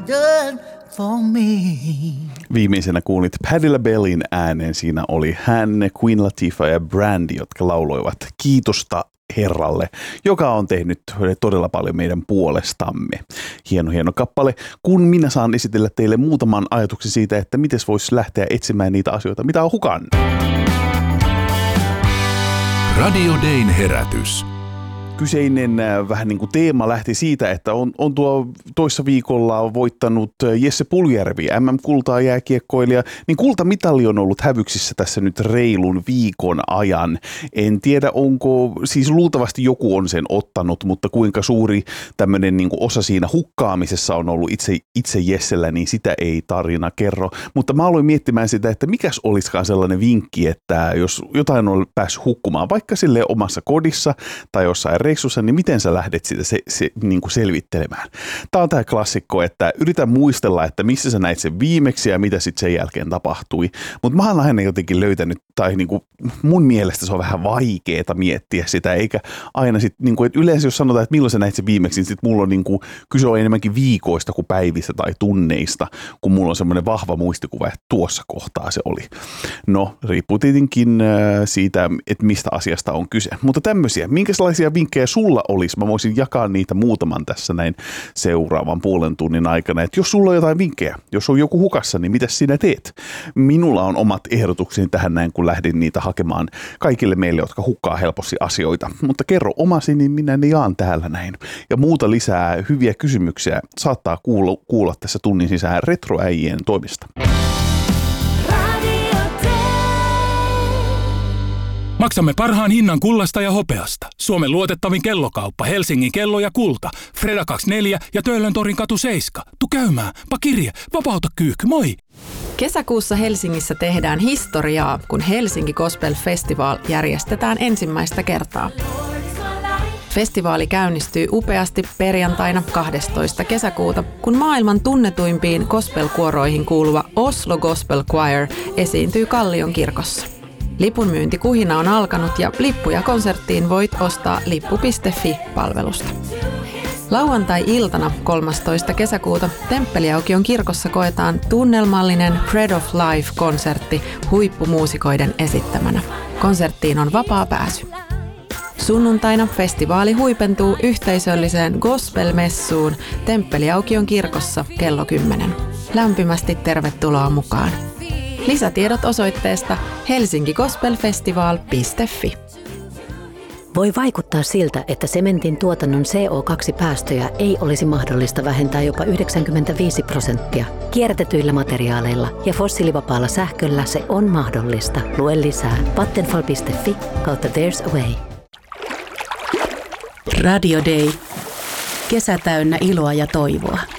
done for me. Viimeisenä kuulit Patti LaBellin äänen. Siinä oli hän, Queen Latifah ja Brandy, jotka lauloivat kiitosta Herralle, joka on tehnyt todella paljon meidän puolestamme. Hieno kappale, kun minä saan esitellä teille muutaman ajatuksen siitä, että miten voisi lähteä etsimään niitä asioita, mitä on hukannut. Radio Dayn herätys. Kyseinen vähän niin kuin teema lähti siitä, että on tuo toissa viikolla voittanut Jesse Puljärvi, MM-kultaa jääkiekkoilija, niin kultamitali on ollut hävyksissä tässä nyt reilun viikon ajan. En tiedä, onko, siis luultavasti joku on sen ottanut, mutta kuinka suuri tämmöinen niin kuin osa siinä hukkaamisessa on ollut itse Jessellä, niin sitä ei tarina kerro. Mutta mä aloin miettimään sitä, että mikäs olisikaan sellainen vinkki, että jos jotain on päässyt hukkumaan, vaikka silleen omassa kodissa tai jossain reissussa, niin miten sä lähdet sitä niin kuin selvittelemään? Tämä on tämä klassikko, että yritän muistella, että missä sä näit sen viimeksi ja mitä sitten sen jälkeen tapahtui. Mutta mä oon aina jotenkin löytänyt, tai niin kuin mun mielestä se on vähän vaikeeta miettiä sitä, eikä aina sitten, niin kuin, että yleensä jos sanotaan, että milloin sä näit sen viimeksi, niin sitten mulla on niin kuin, kyse on enemmänkin viikoista kuin päivistä tai tunneista, kun mulla on semmoinen vahva muistikuva, että tuossa kohtaa se oli. No, riippuu tietenkin siitä, että mistä asiasta on kyse. Mutta tämmöisiä, minkälaisia vinkkejä sulla olisi? Mä voisin jakaa niitä muutaman tässä näin seuraavan puolen tunnin aikana. Että jos sulla on jotain vinkkejä, jos on joku hukassa, niin mitä sinä teet? Minulla on omat ehdotukseni tähän näin, kun lähdin niitä hakemaan kaikille meille, jotka hukkaa helposti asioita. Mutta kerro omasi, niin minä ne jaan täällä näin. Ja muuta lisää hyviä kysymyksiä saattaa kuulla tässä tunnin sisään Retroäijien toimista. Maksamme parhaan hinnan kullasta ja hopeasta. Suomen luotettavin kellokauppa, Helsingin kello ja kulta. Freda 24 ja Töölöntorin katu 7. Tu käymään, pakirje, vapauta kyyhky, moi! Kesäkuussa Helsingissä tehdään historiaa, kun Helsinki Gospel Festival järjestetään ensimmäistä kertaa. Festivaali käynnistyy upeasti perjantaina 12. kesäkuuta, kun maailman tunnetuimpiin gospel-kuoroihin kuuluva Oslo Gospel Choir esiintyy Kallion kirkossa. Lipunmyyntikuhina on alkanut ja lippuja konserttiin voit ostaa lippu.fi-palvelusta. Lauantai-iltana 13. kesäkuuta Temppeliaukion kirkossa koetaan tunnelmallinen Bread of Life-konsertti huippumuusikoiden esittämänä. Konserttiin on vapaa pääsy. Sunnuntaina festivaali huipentuu yhteisölliseen gospel-messuun Temppeliaukion kirkossa kello 10. Lämpimästi tervetuloa mukaan. Lisätiedot osoitteesta helsinkigospelfestival.fi. Voi vaikuttaa siltä, että sementin tuotannon CO2-päästöjä ei olisi mahdollista vähentää jopa 95%. Kierrätetyillä materiaaleilla ja fossiilivapaalla sähköllä se on mahdollista. Lue lisää vattenfall.fi/there's a way. Radio Day. Kesä täynnä iloa ja toivoa.